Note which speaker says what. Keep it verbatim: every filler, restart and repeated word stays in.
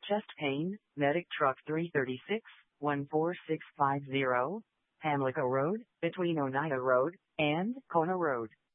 Speaker 1: Chest pain, Medic Truck three thirty-six, one four six five zero, Pamlico Road, between Oneida Road and Kona Road.